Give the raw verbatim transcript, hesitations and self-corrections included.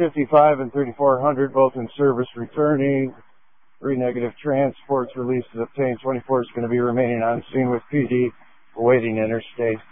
fifty-five and thirty-four hundred, both in service returning. Three negative transports, releases obtained. twenty-four is going to be remaining on scene with P D, awaiting interstate.